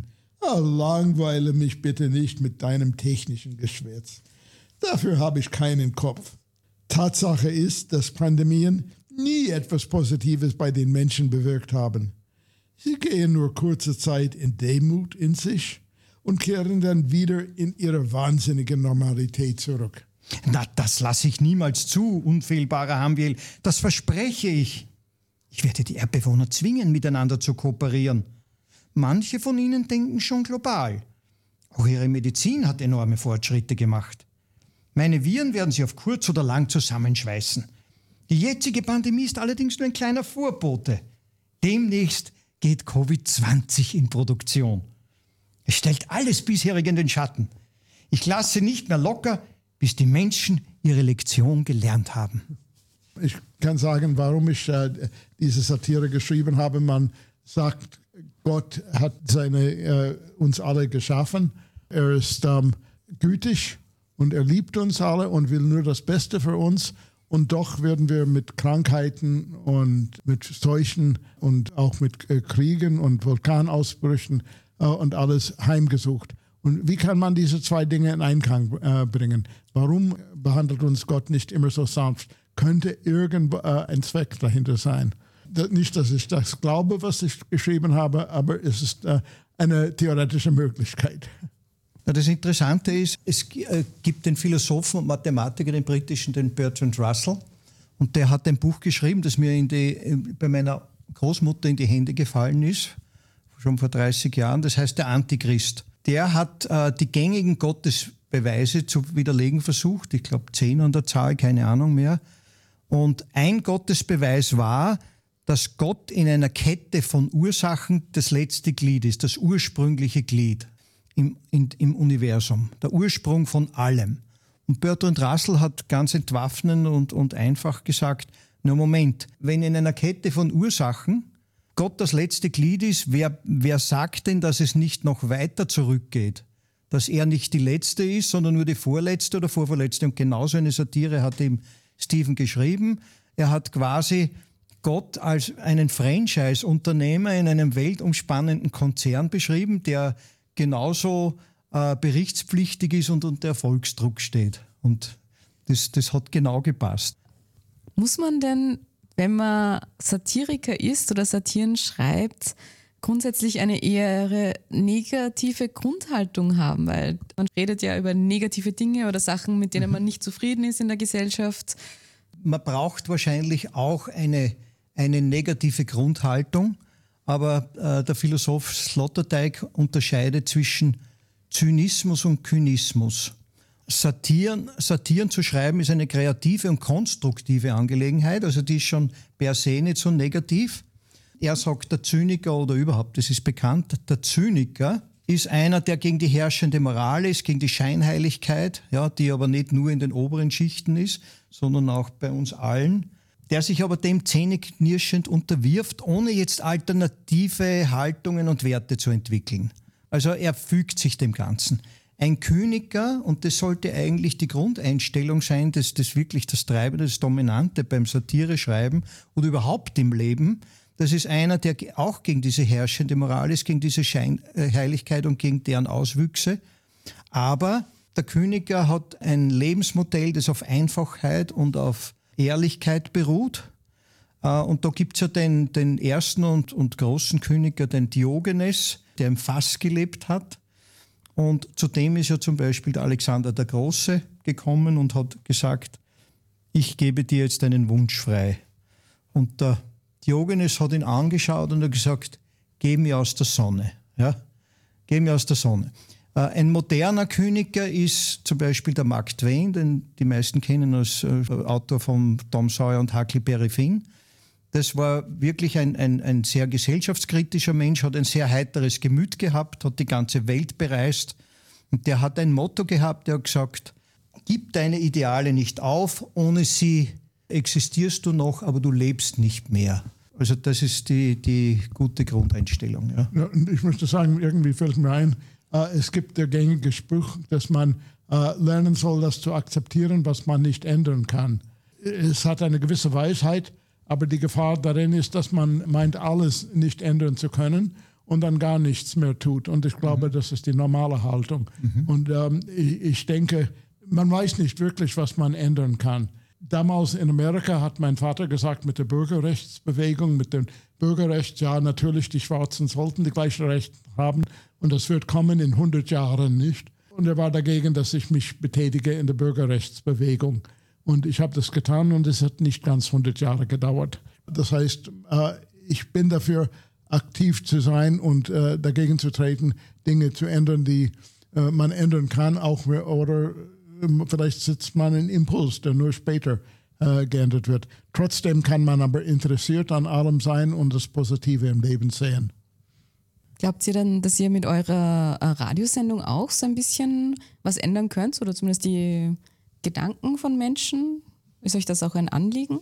Oh, langweile mich bitte nicht mit deinem technischen Geschwätz. Dafür habe ich keinen Kopf. Tatsache ist, dass Pandemien nie etwas Positives bei den Menschen bewirkt haben. Sie gehen nur kurze Zeit in Demut in sich und kehren dann wieder in ihre wahnsinnige Normalität zurück. Na, das lasse ich niemals zu, unfehlbarer Hamwiel. Das verspreche ich. Ich werde die Erdbewohner zwingen, miteinander zu kooperieren. Manche von ihnen denken schon global. Auch ihre Medizin hat enorme Fortschritte gemacht. Meine Viren werden sie auf kurz oder lang zusammenschweißen. Die jetzige Pandemie ist allerdings nur ein kleiner Vorbote. Demnächst geht Covid zwanzig in Produktion. Es stellt alles bisherige in den Schatten. Ich lasse nicht mehr locker, bis die Menschen ihre Lektion gelernt haben. Ich kann sagen, warum ich äh, diese Satire geschrieben habe. Man sagt, Gott hat seine, äh, uns alle geschaffen. Er ist ähm, gütig und er liebt uns alle und will nur das Beste für uns. Und doch werden wir mit Krankheiten und mit Seuchen und auch mit äh, Kriegen und Vulkanausbrüchen äh, und alles heimgesucht. Und wie kann man diese zwei Dinge in Einklang äh, bringen? Warum behandelt uns Gott nicht immer so sanft? Könnte irgendein äh, Zweck dahinter sein? Das, nicht, dass ich das glaube, was ich geschrieben habe, aber es ist äh, eine theoretische Möglichkeit. Ja, das Interessante ist, es gibt den Philosophen und Mathematiker, den britischen, den Bertrand Russell, und der hat ein Buch geschrieben, das mir in die, bei meiner Großmutter in die Hände gefallen ist, schon vor dreißig Jahren, das heißt der Antichrist. Der hat äh, die gängigen Gottesbeweise zu widerlegen versucht, ich glaube zehn an der Zahl, keine Ahnung mehr. Und ein Gottesbeweis war, dass Gott in einer Kette von Ursachen das letzte Glied ist, das ursprüngliche Glied im, in, im Universum, der Ursprung von allem. Und Bertrand Russell hat ganz entwaffnend und, und einfach gesagt, na Moment, wenn in einer Kette von Ursachen Gott das letzte Glied ist, wer, wer sagt denn, dass es nicht noch weiter zurückgeht? Dass er nicht die Letzte ist, sondern nur die Vorletzte oder Vorvorletzte. Und genauso eine Satire hat ihm Stephen geschrieben. Er hat quasi Gott als einen Franchise-Unternehmer in einem weltumspannenden Konzern beschrieben, der genauso äh, berichtspflichtig ist und unter Erfolgsdruck steht. Und das, das hat genau gepasst. Muss man denn, wenn man Satiriker ist oder Satiren schreibt, grundsätzlich eine eher negative Grundhaltung haben? Weil man redet ja über negative Dinge oder Sachen, mit denen man nicht zufrieden ist in der Gesellschaft. Man braucht wahrscheinlich auch eine, eine negative Grundhaltung, aber äh, der Philosoph Sloterdijk unterscheidet zwischen Zynismus und Kynismus. Satiren, Satiren zu schreiben ist eine kreative und konstruktive Angelegenheit, also die ist schon per se nicht so negativ. Er sagt, der Zyniker oder überhaupt, das ist bekannt, der Zyniker ist einer, der gegen die herrschende Moral ist, gegen die Scheinheiligkeit, ja, die aber nicht nur in den oberen Schichten ist, sondern auch bei uns allen, der sich aber dem zähneknirschend unterwirft, ohne jetzt alternative Haltungen und Werte zu entwickeln. Also er fügt sich dem Ganzen. Ein Kyniker, und das sollte eigentlich die Grundeinstellung sein, das, das wirklich das Treibende, das Dominante beim Satire-Schreiben oder überhaupt im Leben, das ist einer, der auch gegen diese herrschende Moral ist, gegen diese Scheinheiligkeit und gegen deren Auswüchse. Aber der Kyniker hat ein Lebensmodell, das auf Einfachheit und auf Ehrlichkeit beruht. Und da gibt es ja den, den ersten und, und großen Kyniker, den Diogenes, der im Fass gelebt hat. Und zudem ist ja zum Beispiel der Alexander der Große gekommen und hat gesagt, ich gebe dir jetzt einen Wunsch frei. Und der Diogenes hat ihn angeschaut und hat gesagt, geh mir aus der Sonne. Ja? Geh mir aus der Sonne. Äh, ein moderner Kyniker ist zum Beispiel der Mark Twain, den die meisten kennen als äh, Autor von Tom Sawyer und Huckleberry Finn. Das war wirklich ein, ein, ein sehr gesellschaftskritischer Mensch, hat ein sehr heiteres Gemüt gehabt, hat die ganze Welt bereist. Und der hat ein Motto gehabt, der hat gesagt, gib deine Ideale nicht auf, ohne sie existierst du noch, aber du lebst nicht mehr. Also das ist die, die gute Grundeinstellung. Ja. Ja, und ich möchte sagen, irgendwie fällt mir ein, äh, es gibt der gängige Spruch, dass man äh, lernen soll, das zu akzeptieren, was man nicht ändern kann. Es hat eine gewisse Weisheit, aber die Gefahr darin ist, dass man meint, alles nicht ändern zu können und dann gar nichts mehr tut. Und ich glaube, mhm. das ist die normale Haltung. Mhm. Und ähm, ich, ich denke, man weiß nicht wirklich, was man ändern kann. Damals in Amerika hat mein Vater gesagt, mit der Bürgerrechtsbewegung, mit dem Bürgerrecht, ja, natürlich, die Schwarzen sollten die gleichen Rechte haben und das wird kommen in hundert Jahren nicht. Und er war dagegen, dass ich mich betätige in der Bürgerrechtsbewegung. Und ich habe das getan und es hat nicht ganz hundert Jahre gedauert. Das heißt, äh, ich bin dafür, aktiv zu sein und äh, dagegen zu treten, Dinge zu ändern, die äh, man ändern kann, auch oder äh, vielleicht setzt man einen Impuls, der nur später äh, geändert wird. Trotzdem kann man aber interessiert an allem sein und das Positive im Leben sehen. Glaubt ihr dann, dass ihr mit eurer äh, Radiosendung auch so ein bisschen was ändern könnt oder zumindest die Gedanken von Menschen? Ist euch das auch ein Anliegen?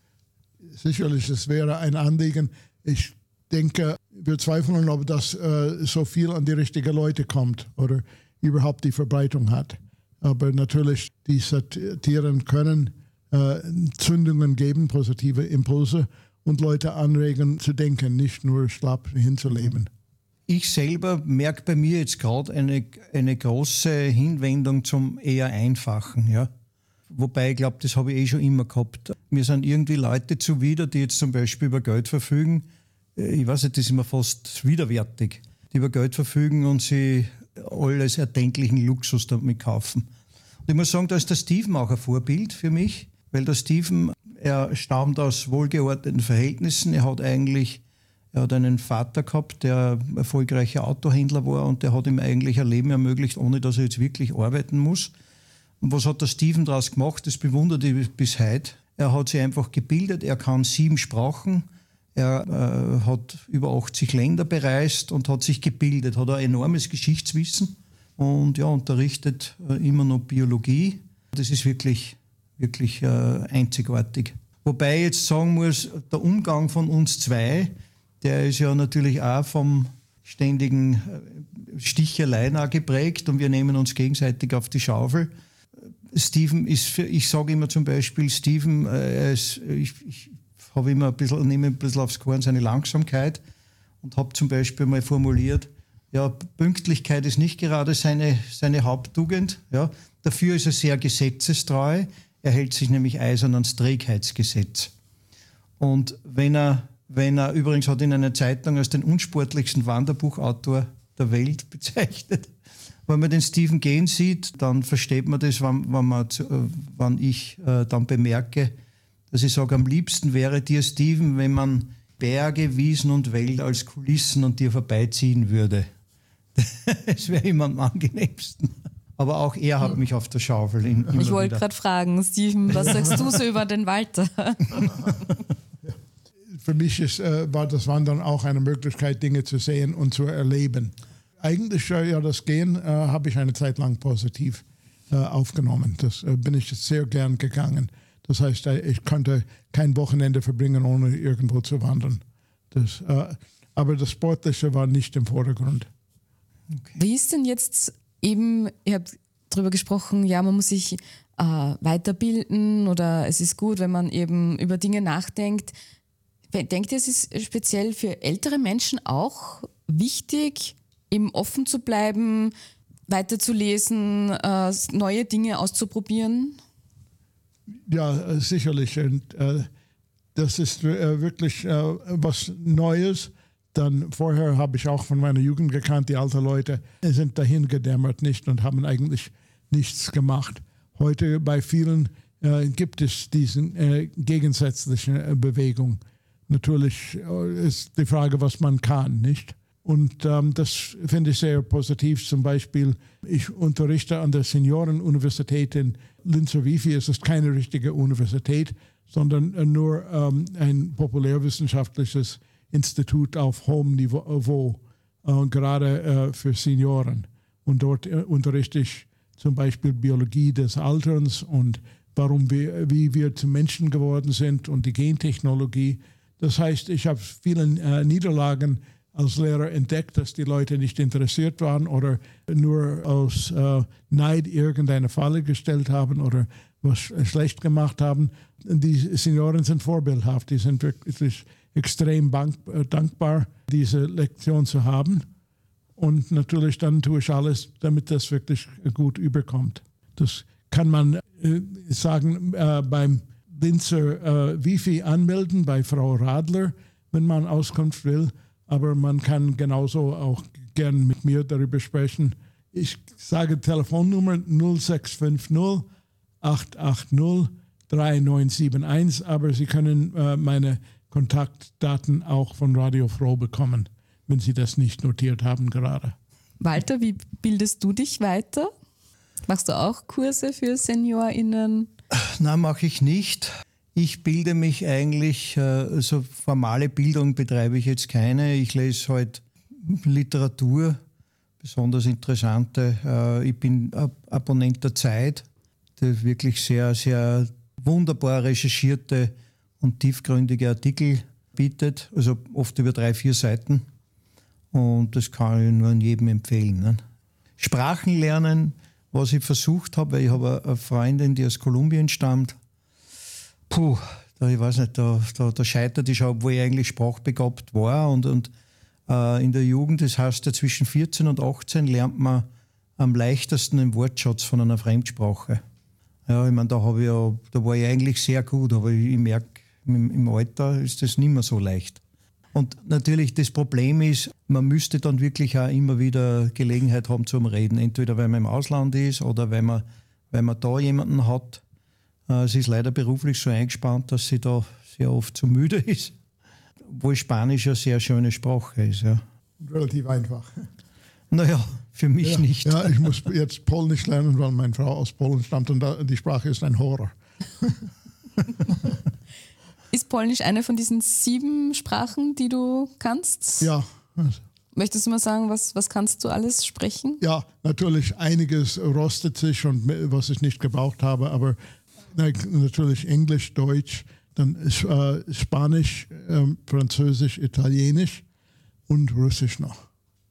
Sicherlich, es wäre ein Anliegen. Ich denke, wir zweifeln, ob das äh, so viel an die richtigen Leute kommt oder überhaupt die Verbreitung hat. Aber natürlich, die Satiren können äh, Zündungen geben, positive Impulse und Leute anregen zu denken, nicht nur schlapp hinzuleben. Ich selber merke bei mir jetzt gerade eine, eine große Hinwendung zum eher Einfachen. Ja? Wobei, ich glaube, das habe ich eh schon immer gehabt. Mir sind irgendwie Leute zuwider, die jetzt zum Beispiel über Geld verfügen. Ich weiß nicht, das ist mir fast widerwärtig. Die über Geld verfügen und sie alles erdenklichen Luxus damit kaufen. Und ich muss sagen, da ist der Steven auch ein Vorbild für mich, weil der Steven, er stammt aus wohlgeordneten Verhältnissen. Er hat eigentlich Er hat einen Vater gehabt, der erfolgreicher Autohändler war und der hat ihm eigentlich ein Leben ermöglicht, ohne dass er jetzt wirklich arbeiten muss. Und was hat der Steven daraus gemacht? Das bewundert ich bis heute. Er hat sich einfach gebildet, er kann sieben Sprachen, er äh, hat über achtzig Länder bereist und hat sich gebildet, hat ein enormes Geschichtswissen und ja, unterrichtet äh, immer noch Biologie. Das ist wirklich, wirklich äh, einzigartig. Wobei ich jetzt sagen muss, der Umgang von uns zwei, der ist ja natürlich auch vom ständigen Sticheleien auch geprägt und wir nehmen uns gegenseitig auf die Schaufel. Steven ist, für, ich sage immer zum Beispiel, Steven, äh, ist, ich, ich habe immer ein bisschen, nehme ein bisschen aufs Korn seine Langsamkeit und habe zum Beispiel mal formuliert, ja, Pünktlichkeit ist nicht gerade seine, seine Haupttugend. Ja. Dafür ist er sehr gesetzestreu. Er hält sich nämlich eisern ans Trägheitsgesetz. Und wenn er Wenn er übrigens hat in einer Zeitung als den unsportlichsten Wanderbuchautor der Welt bezeichnet. Wenn man den Stephen gehen sieht, dann versteht man das, wenn, wenn, man, wenn ich äh, dann bemerke, dass ich sage, am liebsten wäre dir, Stephen, wenn man Berge, Wiesen und Wälder als Kulissen an dir vorbeiziehen würde. Das wäre immer am angenehmsten. Aber auch er hat mich auf der Schaufel. In, ich wollte gerade fragen, Stephen, was sagst du so über den Walter? Für mich ist, äh, war das Wandern auch eine Möglichkeit, Dinge zu sehen und zu erleben. Eigentlich, äh, ja, das Gehen äh, habe ich eine Zeit lang positiv äh, aufgenommen. Das äh, bin ich sehr gern gegangen. Das heißt, äh, ich konnte kein Wochenende verbringen, ohne irgendwo zu wandern. Das, äh, aber das Sportliche war nicht im Vordergrund. Okay. Wie ist denn jetzt eben, ihr habt darüber gesprochen, ja, man muss sich äh, weiterbilden oder es ist gut, wenn man eben über Dinge nachdenkt. Denkt ihr, es ist speziell für ältere Menschen auch wichtig, eben offen zu bleiben, weiterzulesen, äh, neue Dinge auszuprobieren? Ja, sicherlich. Und, äh, das ist äh, wirklich äh, was Neues. Dann vorher habe ich auch von meiner Jugend gekannt, die alten Leute sind dahin gedämmert nicht und haben eigentlich nichts gemacht. Heute bei vielen äh, gibt es diese äh, gegensätzliche äh, Bewegung. Natürlich ist die Frage, was man kann, nicht? Und ähm, das finde ich sehr positiv. Zum Beispiel, ich unterrichte an der Seniorenuniversität in Linz-Vifi. Es ist keine richtige Universität, sondern nur ähm, ein populärwissenschaftliches Institut auf hohem Niveau, äh, gerade äh, für Senioren. Und dort äh, unterrichte ich zum Beispiel Biologie des Alterns und warum wir, wie wir zu Menschen geworden sind und die Gentechnologie. Das heißt, ich habe viele äh, Niederlagen als Lehrer entdeckt, dass die Leute nicht interessiert waren oder nur aus äh, Neid irgendeine Falle gestellt haben oder was schlecht gemacht haben. Die Senioren sind vorbildhaft, die sind wirklich extrem bank, äh, dankbar, diese Lektion zu haben. Und natürlich dann tue ich alles, damit das wirklich gut überkommt. Das kann man äh, sagen, äh, beim Linzer äh, Wifi anmelden, bei Frau Radler, wenn man Auskunft will. Aber man kann genauso auch gern mit mir darüber sprechen. Ich sage Telefonnummer null sechs fünf null acht acht null drei neun sieben eins, aber Sie können äh, meine Kontaktdaten auch von Radio Froh bekommen, wenn Sie das nicht notiert haben gerade. Walter, wie bildest du dich weiter? Machst du auch Kurse für SeniorInnen? Nein, mache ich nicht. Ich bilde mich eigentlich, äh, so formale Bildung betreibe ich jetzt keine. Ich lese halt Literatur, besonders interessante. Äh, ich bin Ab- Abonnent der Zeit, die wirklich sehr, sehr wunderbar recherchierte und tiefgründige Artikel bietet, also oft über drei, vier Seiten. Und das kann ich nur jedem empfehlen. Ne? Sprachen lernen, was ich versucht habe, weil ich habe eine Freundin, die aus Kolumbien stammt. Puh, da, ich weiß nicht, da, da, da scheitert ich schon, obwohl ich eigentlich sprachbegabt war. Und, und äh, in der Jugend, das heißt ja zwischen vierzehn und achtzehn, lernt man am leichtesten den Wortschatz von einer Fremdsprache. Ja, ich meine, da, habe ich ja, da war ich eigentlich sehr gut, aber ich, ich merke, im, im Alter ist das nicht mehr so leicht. Und natürlich das Problem ist, man müsste dann wirklich auch immer wieder Gelegenheit haben zum Reden. Entweder weil man im Ausland ist oder weil man, weil man da jemanden hat. Es ist leider beruflich so eingespannt, dass sie da sehr oft zu müde ist. Obwohl Spanisch eine sehr schöne Sprache ist. Ja. Relativ einfach. Naja, für mich ja, nicht. Ja, ich muss jetzt Polnisch lernen, weil meine Frau aus Polen stammt und da, die Sprache ist ein Horror. Ist Polnisch eine von diesen sieben Sprachen, die du kannst? Ja. Möchtest du mal sagen, was, was kannst du alles sprechen? Ja, natürlich einiges rostet sich und was ich nicht gebraucht habe, aber natürlich Englisch, Deutsch, dann äh, Spanisch, äh, Französisch, Italienisch und Russisch noch.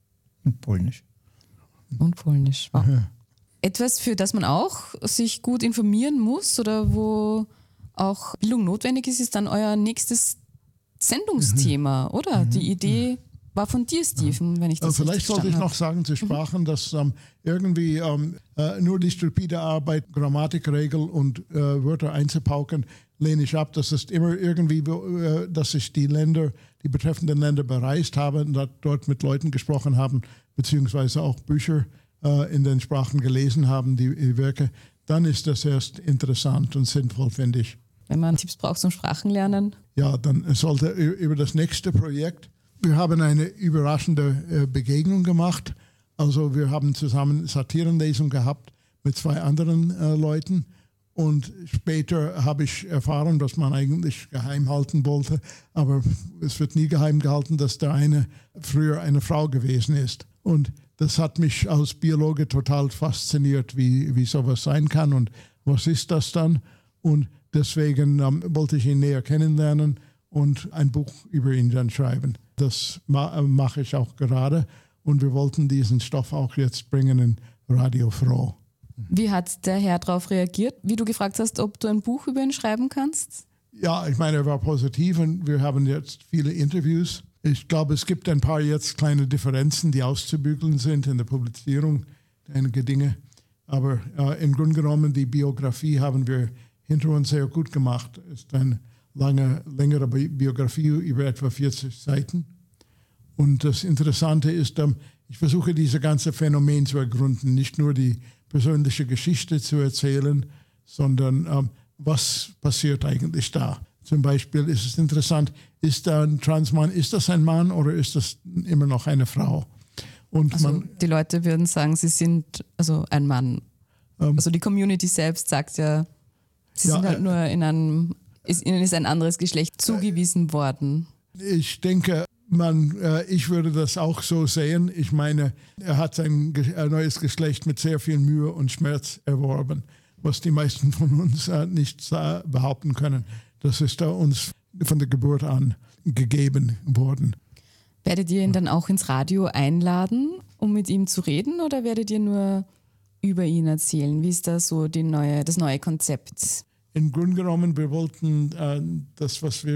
Und Polnisch. Und Polnisch. Wow. Ja. Etwas, für das man auch sich gut informieren muss oder wo auch Bildung notwendig ist, ist dann euer nächstes Sendungsthema, mhm. oder? Mhm. Die Idee war von dir, Steven, wenn ich das Vielleicht sollte ich habe. noch sagen zu Sprachen, mhm. dass ähm, irgendwie ähm, äh, nur die stupide Arbeit, Grammatikregel und äh, Wörter einzupauken, lehne ich ab. Das ist immer irgendwie, äh, dass ich die Länder, die betreffenden Länder bereist habe und dort mit Leuten gesprochen haben, beziehungsweise auch Bücher äh, in den Sprachen gelesen haben, die, die Werke. Dann ist das erst interessant und sinnvoll, finde ich. Wenn man Tipps braucht zum Sprachenlernen? Ja, dann sollte über das nächste Projekt. Wir haben eine überraschende äh, Begegnung gemacht. Also wir haben zusammen Satirenlesung gehabt mit zwei anderen äh, Leuten. Und später habe ich erfahren, was man eigentlich geheim halten wollte. Aber es wird nie geheim gehalten, dass der eine früher eine Frau gewesen ist. Und das hat mich als Biologe total fasziniert, wie, wie sowas sein kann und was ist das dann. Und deswegen ähm, wollte ich ihn näher kennenlernen und ein Buch über ihn dann schreiben. Das ma- mache ich auch gerade und wir wollten diesen Stoff auch jetzt bringen in Radio Froh. Wie hat der Herr darauf reagiert, wie du gefragt hast, ob du ein Buch über ihn schreiben kannst? Ja, ich meine, er war positiv und wir haben jetzt viele Interviews. Ich glaube, es gibt ein paar jetzt kleine Differenzen, die auszubügeln sind in der Publizierung, einige Dinge. Aber äh, im Grunde genommen, die Biografie haben wir hinter uns sehr gut gemacht. Es ist eine lange, längere Biografie über etwa vierzig Seiten. Und das Interessante ist, ähm, ich versuche dieses ganze Phänomen zu ergründen, nicht nur die persönliche Geschichte zu erzählen, sondern ähm, was passiert eigentlich da. Zum Beispiel ist es interessant, ist da ein Transmann, ist das ein Mann oder ist das immer noch eine Frau? Und also man, die Leute würden sagen, sie sind also ein Mann. Ähm, also die Community selbst sagt ja, sie ja, sind halt äh, nur in einem, ist, ihnen ist ein anderes Geschlecht zugewiesen äh, worden. Ich denke, man, äh, ich würde das auch so sehen. Ich meine, er hat sein ein neues Geschlecht mit sehr viel Mühe und Schmerz erworben, was die meisten von uns äh, nicht äh, behaupten können. Das ist da uns von der Geburt an gegeben worden. Werdet ihr ihn dann auch ins Radio einladen, um mit ihm zu reden, oder werdet ihr nur über ihn erzählen? Wie ist da so die neue, das neue Konzept? Im Grunde genommen, wir wollten äh, das, was wir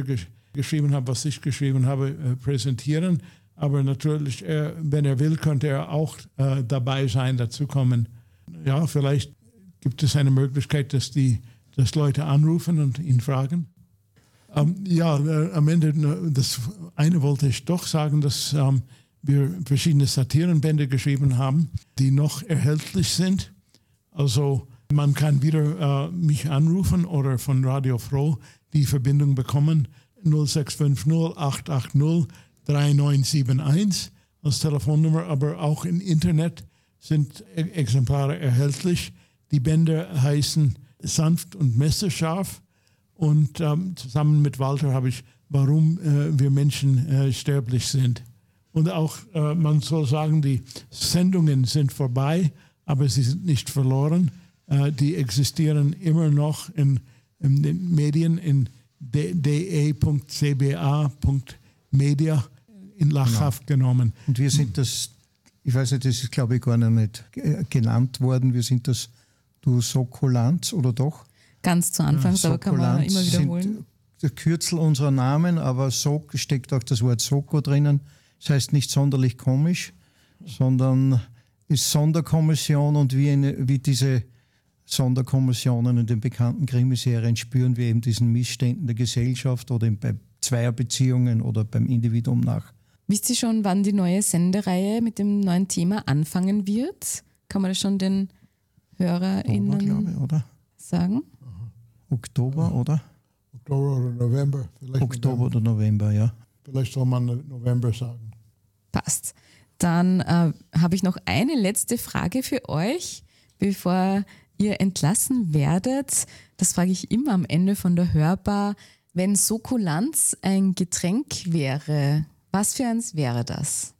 geschrieben habe, was ich geschrieben habe, äh, präsentieren. Aber natürlich, er, wenn er will, könnte er auch äh, dabei sein, dazukommen. Ja, vielleicht gibt es eine Möglichkeit, dass die dass Leute anrufen und ihn fragen. Ähm, ja, äh, am Ende, das eine wollte ich doch sagen, dass ähm, wir verschiedene Satirenbände geschrieben haben, die noch erhältlich sind. Also man kann wieder äh, mich anrufen oder von Radio Froh die Verbindung bekommen. null sechs fünf null acht acht null drei neun sieben eins als Telefonnummer, aber auch im Internet sind Exemplare erhältlich. Die Bände heißen Sanft und messerscharf und ähm, zusammen mit Walter habe ich, warum äh, wir Menschen äh, sterblich sind. Und auch, äh, man soll sagen, die Sendungen sind vorbei, aber sie sind nicht verloren. Äh, die existieren immer noch in, in den Medien in d e punkt c b a punkt media in Lachhaft genau. genommen. Und wir sind das, ich weiß nicht, das ist glaube ich gar noch nicht genannt worden, wir sind das Du Sokolanz, oder doch? Ganz zu Anfangs, ja, aber kann man immer wiederholen. Das Kürzel unserer Namen, aber so steckt auch das Wort Soko drinnen. Das heißt nicht sonderlich komisch, sondern ist Sonderkommission und wie, eine, wie diese Sonderkommissionen in den bekannten Krimiserien spüren wir eben diesen Missständen der Gesellschaft oder bei Zweierbeziehungen oder beim Individuum nach. Wisst ihr schon, wann die neue Sendereihe mit dem neuen Thema anfangen wird? Kann man das schon den HörerInnen Oktober, glaube ich, oder? sagen? Oktober, ja. oder? Oktober oder November. Vielleicht Oktober November. oder November, ja. Vielleicht soll man November sagen. Passt. Dann äh, habe ich noch eine letzte Frage für euch, bevor ihr entlassen werdet. Das frage ich immer am Ende von der Hörbar. Wenn Sokolanz ein Getränk wäre, was für eins wäre das?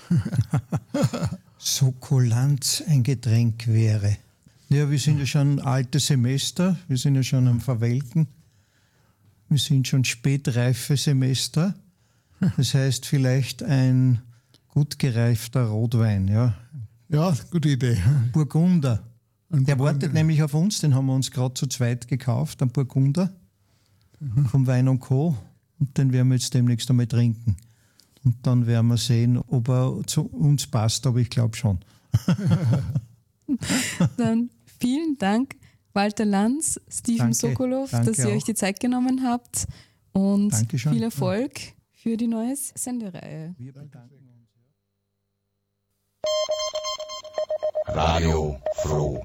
Sokolanz ein Getränk wäre. Ja, wir sind ja schon alte Semester, wir sind ja schon am Verwelken. Wir sind schon spätreife Semester. Das heißt vielleicht ein gut gereifter Rotwein. Ja, ja gute Idee. Burgunder. Ein Der Burgunder. wartet nämlich auf uns, den haben wir uns gerade zu zweit gekauft, ein Burgunder mhm. vom Wein und Co. Und den werden wir jetzt demnächst einmal trinken. Und dann werden wir sehen, ob er zu uns passt, aber ich glaube schon. Dann vielen Dank, Walter Lanz, Steven danke, Sokolow, danke dass ihr auch. euch die Zeit genommen habt und Dankeschön. viel Erfolg ja. für die neue Sendereihe. Wir bedanken uns. Radio Froh.